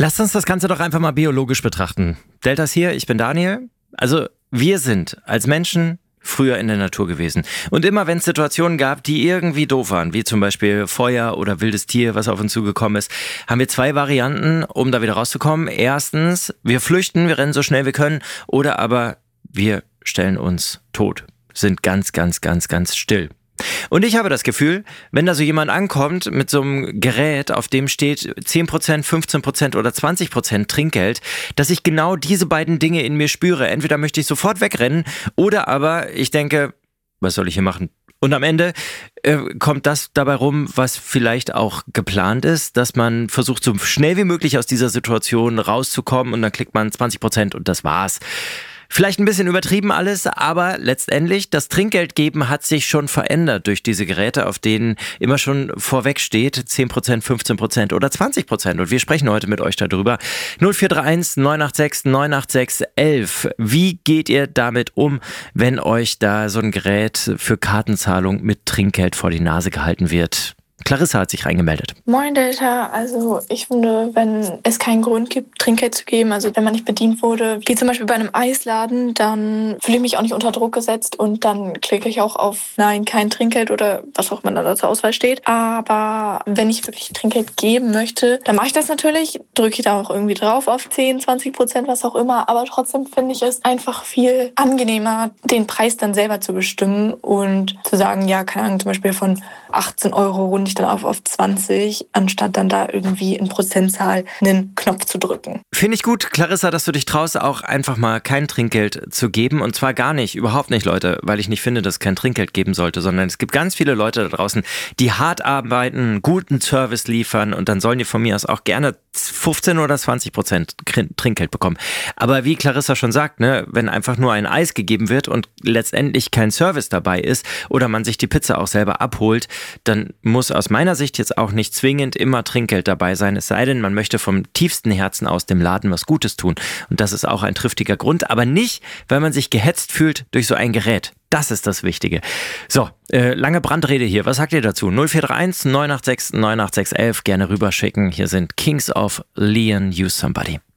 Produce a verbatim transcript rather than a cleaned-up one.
Lasst uns das Ganze doch einfach mal biologisch betrachten. Deltas hier, ich bin Daniel. Also wir sind als Menschen früher in der Natur gewesen. Und immer wenn es Situationen gab, die irgendwie doof waren, wie zum Beispiel Feuer oder wildes Tier, was auf uns zugekommen ist, haben wir zwei Varianten, um da wieder rauszukommen. Erstens, wir flüchten, wir rennen so schnell wir können, oder aber wir stellen uns tot, sind ganz, ganz, ganz, ganz still. Und ich habe das Gefühl, wenn da so jemand ankommt mit so einem Gerät, auf dem steht zehn Prozent, fünfzehn Prozent oder zwanzig Prozent Trinkgeld, dass ich genau diese beiden Dinge in mir spüre. Entweder möchte ich sofort wegrennen oder aber ich denke, was soll ich hier machen? Und am Ende äh, kommt das dabei rum, was vielleicht auch geplant ist, dass man versucht, so schnell wie möglich aus dieser Situation rauszukommen und dann klickt man zwanzig Prozent und das war's. Vielleicht ein bisschen übertrieben alles, aber letztendlich, das Trinkgeldgeben hat sich schon verändert durch diese Geräte, auf denen immer schon vorweg steht, zehn Prozent, fünfzehn Prozent oder zwanzig Prozent. Und wir sprechen heute mit euch darüber. null vier drei eins neun acht sechs neun acht sechs elf. Wie geht ihr damit um, wenn euch da so ein Gerät für Kartenzahlung mit Trinkgeld vor die Nase gehalten wird? Clarissa hat sich reingemeldet. Moin Delta, also ich finde, wenn es keinen Grund gibt, Trinkgeld zu geben, also wenn man nicht bedient wurde, wie zum Beispiel bei einem Eisladen, dann fühle ich mich auch nicht unter Druck gesetzt und dann klicke ich auch auf Nein, kein Trinkgeld oder was auch immer da zur Auswahl steht. Aber wenn ich wirklich Trinkgeld geben möchte, dann mache ich das natürlich, drücke ich da auch irgendwie drauf auf zehn, zwanzig Prozent, was auch immer, aber trotzdem finde ich es einfach viel angenehmer, den Preis dann selber zu bestimmen und zu sagen, ja, keine Ahnung, zum Beispiel von achtzehn Euro runde ich dann auf, auf zwanzig, anstatt dann da irgendwie in Prozentzahl einen Knopf zu drücken. Finde ich gut, Clarissa, dass du dich traust, auch einfach mal kein Trinkgeld zu geben. Und zwar gar nicht, überhaupt nicht, Leute, weil ich nicht finde, dass es kein Trinkgeld geben sollte, sondern es gibt ganz viele Leute da draußen, die hart arbeiten, guten Service liefern und dann sollen die von mir aus auch gerne fünfzehn oder zwanzig Prozent Trinkgeld bekommen. Aber wie Clarissa schon sagt, ne, wenn einfach nur ein Eis gegeben wird und letztendlich kein Service dabei ist oder man sich die Pizza auch selber abholt, dann muss aus meiner Sicht jetzt auch nicht zwingend immer Trinkgeld dabei sein, es sei denn, man möchte vom tiefsten Herzen aus dem Laden was Gutes tun. Und das ist auch ein triftiger Grund, aber nicht, weil man sich gehetzt fühlt durch so ein Gerät. Das ist das Wichtige. So, äh, lange Brandrede hier. Was sagt ihr dazu? null vier drei eins neun acht sechs neun acht sechs elf. Gerne rüberschicken. Hier sind Kings of Leon, Use Somebody.